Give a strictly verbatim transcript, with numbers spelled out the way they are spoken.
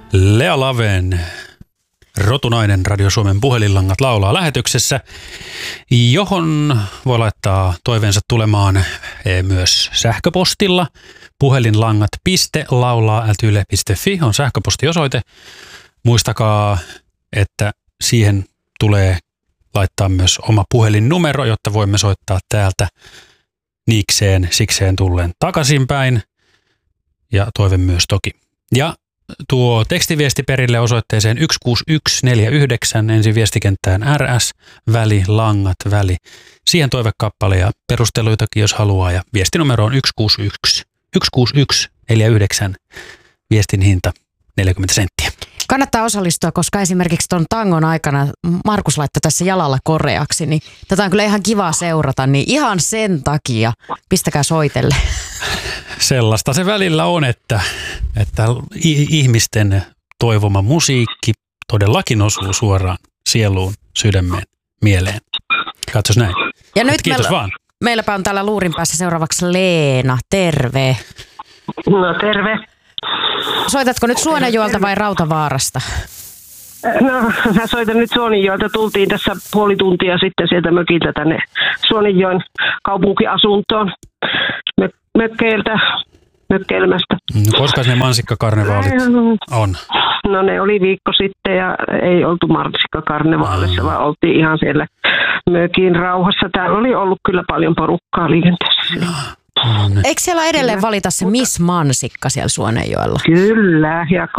Lea Laven, rotunainen Radio Suomen puhelinlangat laulaa lähetyksessä, johon voi laittaa toiveensa tulemaan myös sähköpostilla. Puhelinlangat piste laulaa ät yle piste fi on sähköpostiosoite. Muistakaa, että siihen tulee laittaa myös oma puhelinnumero, jotta voimme soittaa täältä niikseen, sikseen tulleen takaisinpäin. Ja toive myös toki. Ja tuo tekstiviesti perille osoitteeseen yksi kuusi yksi neljä yhdeksän, ensin viestikenttään R S, väli, langat, väli. Siihen toivekappale ja perusteluitakin, jos haluaa. Ja viestinumero on yksi kuusi yksi neljä yhdeksän, viestin hinta neljäkymmentä senttiä. Kannattaa osallistua, koska esimerkiksi tuon tangon aikana Markus laittoi tässä jalalla koreaksi, niin tätä on kyllä ihan kiva seurata, niin ihan sen takia pistäkää soitelle. Sellaista se välillä on, että, että ihmisten toivoma musiikki todellakin osuu suoraan sieluun, sydämeen, mieleen. Katsos näin. Ja nyt kiitos meillä, vaan. Meilläpä on täällä luurin päässä seuraavaksi Leena. Terve. No terve. Soitatko nyt Suonenjoelta vai Rautavaarasta? No mä soitan nyt Suonenjoelta. Tultiin tässä puoli tuntia sitten sieltä mökiltä tänne Suonenjoen kaupunkiasuntoon Mö- mökkeiltä, mökkeilemästä. No, koska ne mansikkakarnevaalit on? No ne oli viikko sitten ja ei oltu mansikkakarnevaalissa, vaan oltiin ihan siellä mökin rauhassa. Täällä oli ollut kyllä paljon porukkaa liikenteessä. Eikö siellä edelleen valita se Miss Mansikka siellä Suonenjoella? Kyllä, ja